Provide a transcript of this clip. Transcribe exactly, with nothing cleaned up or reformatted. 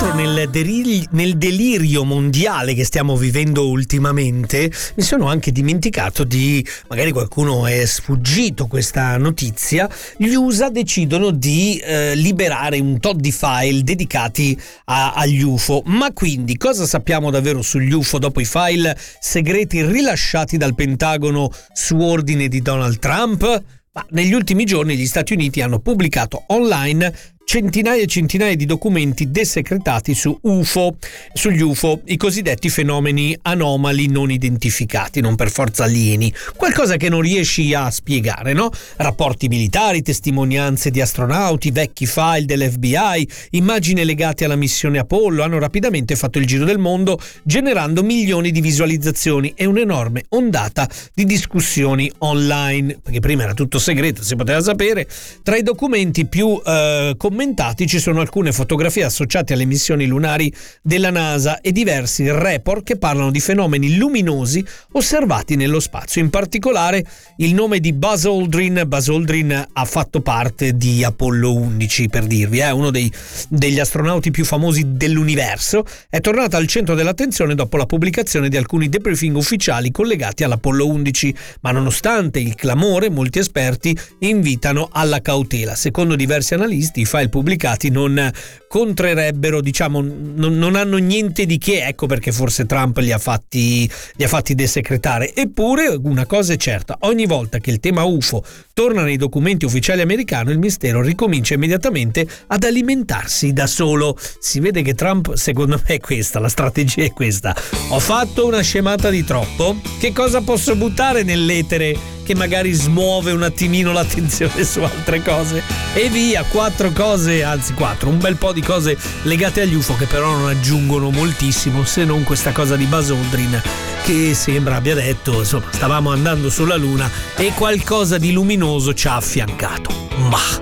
l'altro nel, deril- nel delirio mondiale che stiamo vivendo ultimamente mi sono anche dimenticato di, magari qualcuno è sfuggito questa notizia, gli U S A decidono di eh, liberare un tot di file dedicati a, agli U F O. Ma quindi cosa sappiamo davvero sugli U F O dopo i file segreti rilasciati dal Pentagono su ordine di Donald Trump? Ma negli ultimi giorni gli Stati Uniti hanno pubblicato online centinaia e centinaia di documenti desecretati su U F O, sugli U F O, i cosiddetti fenomeni anomali non identificati, non per forza alieni, qualcosa che non riesci a spiegare, no? Rapporti militari, testimonianze di astronauti, vecchi file dell'F B I, immagini legate alla missione Apollo hanno rapidamente fatto il giro del mondo, generando milioni di visualizzazioni e un'enorme ondata di discussioni online, perché prima era tutto segreto, si poteva sapere. Tra i documenti più eh, commentati ci sono alcune fotografie associate alle missioni lunari della NASA e diversi report che parlano di fenomeni luminosi osservati nello spazio. In particolare il nome di Buzz Aldrin. Buzz Aldrin ha fatto parte di Apollo undici, per dirvi, è eh, uno dei, degli astronauti più famosi dell'universo. È tornata al centro dell'attenzione dopo la pubblicazione di alcuni debriefing ufficiali collegati all'Apollo undici, ma nonostante il clamore, molti esperti invitano alla cautela. Secondo diversi analisti, i file pubblicati non contrerebbero, diciamo, non, non hanno niente di che, ecco perché forse Trump li ha fatti li ha fatti desecretare. Eppure una cosa è certa: ogni volta che il tema U F O torna nei documenti ufficiali americani, il mistero ricomincia immediatamente ad alimentarsi da solo. Si vede che Trump, secondo me, è questa, la strategia è questa: ho fatto una scemata di troppo, che cosa posso buttare nell'etere che magari smuove un attimino l'attenzione su altre cose? E via, quattro cose, anzi quattro, un bel po' di cose legate agli U F O che però non aggiungono moltissimo, se non questa cosa di Buzz Aldrin che sembra abbia detto, insomma, stavamo andando sulla Luna e qualcosa di luminoso ci ha affiancato. Ma